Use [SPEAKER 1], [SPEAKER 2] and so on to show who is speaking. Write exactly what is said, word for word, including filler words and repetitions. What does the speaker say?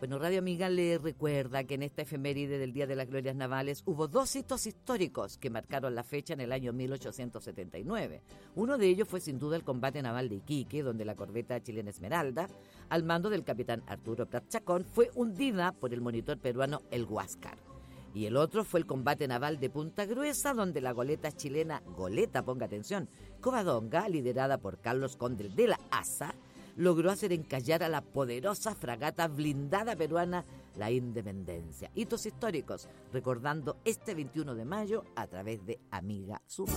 [SPEAKER 1] Bueno, Radio Amiga le recuerda que en esta efeméride del Día de las Glorias Navales hubo dos hitos históricos que marcaron la fecha en el año mil ochocientos setenta y nueve. Uno de ellos fue sin duda el combate naval de Iquique, donde la corbeta chilena Esmeralda, al mando del capitán Arturo Prat Chacón, fue hundida por el monitor peruano El Huáscar. Y el otro fue el combate naval de Punta Gruesa, donde la goleta chilena, goleta, ponga atención, Covadonga, liderada por Carlos Conde de la Asa, logró hacer encallar a la poderosa fragata blindada peruana La Independencia. Hitos históricos, recordando este veintiuno de mayo a través de Amiga Sur.